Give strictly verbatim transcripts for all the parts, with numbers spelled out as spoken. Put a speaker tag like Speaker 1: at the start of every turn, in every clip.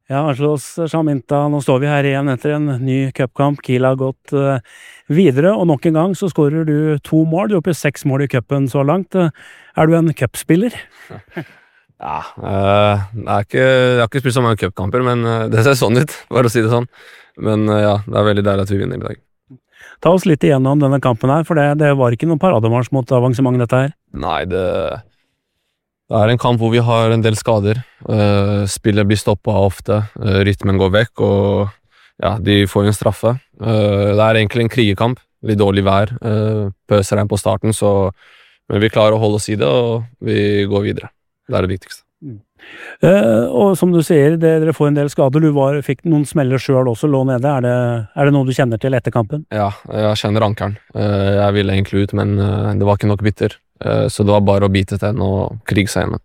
Speaker 1: Ja, Angelos Chaminta, nå står vi her igjen etter en ny cupkamp. Kiel har gått uh, videre, og nok en gang så skårer du to mål. Du er oppe i seks mål i cupen så langt. Er du en cupspiller?
Speaker 2: Ja, uh, det er ikke, jeg har ikke spilt så mange cupkamper, men uh, det ser sånn ut, bare å si det sånn. Men uh, ja, det er veldig deilig at vi vinner i dag.
Speaker 1: Ta oss litt igjennom denne kampen her, for det, det var ikke noen parademarsj mot avansement dette her.
Speaker 2: Nei, det... Det er en kamp hvor vi har en del skader. Uh, spillet blir stoppet ofte, uh, rytmen går vekk, og ja, de får en straffe. Uh, det er egentlig en krigekamp, litt dårlig vær, uh, pøser regn på starten, så, men vi klarer å holde oss i det, og vi går videre. Det er det viktigste.
Speaker 1: Mm. Uh, og som du sier, det, dere får en del skader. Du var, fikk noen smeller selv også, lå nede. Er det, er det noe du kjenner til etter kampen?
Speaker 2: Ja, jeg kjenner ankeren. Uh, jeg ville egentlig ut, men uh, det var ikke nok bitter. Så det var bare å bite til den og krige seg igjen.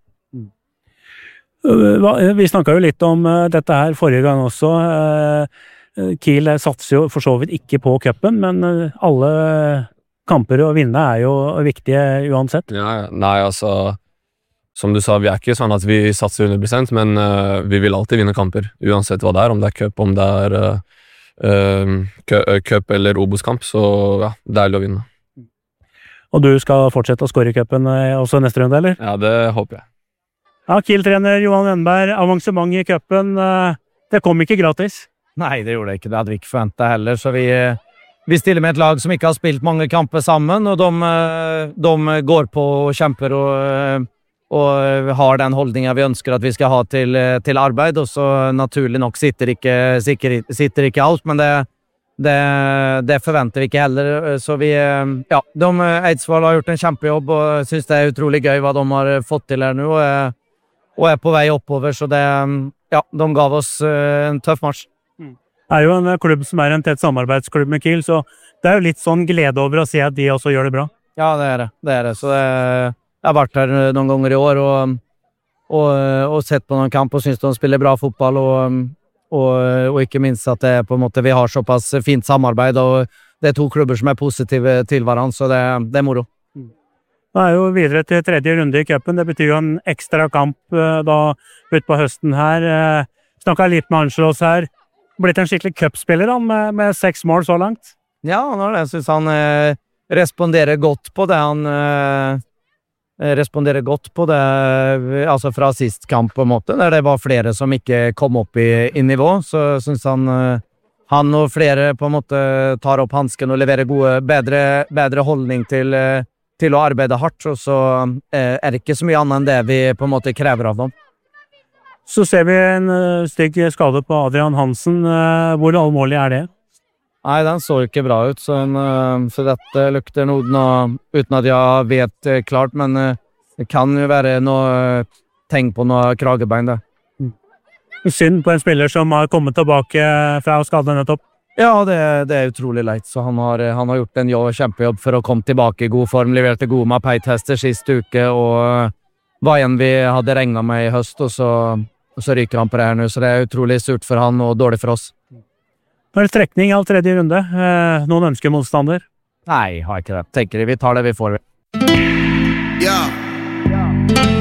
Speaker 1: Vi snakket jo litt om dette her forrige gang også. Kiel satser jo for så vidt ikke på cupen, men alle kamper å vinne er jo viktige uansett.
Speaker 2: Ja, nei, altså, som du sa, vi er ikke sånn at vi satser hundre prosent, men uh, vi vil alltid vinne kamper, uansett hva det er, om det er cup, om det er uh, uh, cup eller Obos-kamp, så ja, deilig å vinne.
Speaker 1: Og du skal fortsette å skåre i cupen også neste runde, eller?
Speaker 2: Ja, det håper jeg.
Speaker 1: Ja, Kiel-trener Johan Wennberg, avansement i cupen, det kom ikke gratis?
Speaker 3: Nei, det gjorde det ikke. Det hadde vi ikke forventet heller, så vi, vi stiller med et lag som ikke har spilt mange kamper sammen, og de, de går på og kjemper og, og har den holdningen vi ønsker at vi skal ha til, til arbeid, og så naturlig nok sitter ikke, sitter, sitter ikke alt, men det Det, det forventer vi ikke heller, så vi, ja, de, Eidsvoll har gjort en kjempejobb, og synes det er utrolig gøy hva de har fått til her nå, og er, og er på vei oppover, så det, ja, de gav oss en tøff match.
Speaker 1: Det er jo en klubb som er en tett samarbeidsklubb med Kiel, så det er jo litt sånn glede over å se at de også gjør det bra.
Speaker 3: Ja, det er det, det er det, så det, jeg har vært her noen ganger i år, og, og, og sett på noen kamp, og synes de spiller bra fotball, og Og, og ikke minst at det, på en måte, vi har såpass fint samarbeid, og det er to klubber som er positive til hverandre, så det, det er moro.
Speaker 1: Det er jo videre til tredje runde i cupen. Det betyr jo en ekstra kamp da ut på høsten her. Snakket litt med Angelos her. Blitt en skikkelig cupspiller han, med, med seks mål så langt.
Speaker 3: Ja, han har det. Jeg synes han eh, responderer godt på det. Han eh, responderer godt på det, altså fra sist kamp på en måte, der det var flere som ikke kom opp i, i nivå, så synes han han og flere på en måte tar opp hansken og leverer gode, bedre, bedre holdning til, til å arbeide hardt, og så er det ikke så mye annet enn det vi på en måte krever av dem.
Speaker 1: Så ser vi en stygg skade på Adrian Hansen. Hvor alvorlig er det?
Speaker 3: Nei, den så ikke bra ut, så, en, så dette lukter noe, noe uten at jeg vet klart, men det kan jo være noe tegn på noe kragebein der.
Speaker 1: Synd på en spiller som har kommet tilbake fra skaden nettopp.
Speaker 3: Ja, det, det er utrolig leit, så han har, han har gjort en jobb, kjempejobb for å komme tilbake i god form, leverte gode mapei-tester sist uke, og var en vi hadde regnet med i høst, og så, og så ryker han på det her nå, så det er utrolig surt for han og dårlig for oss.
Speaker 1: Nå er det trekning av tredje runde. Eh, noen ønsker motstander?
Speaker 3: Nei, har ikke det. Tenker vi tar det vi får.
Speaker 4: Ja.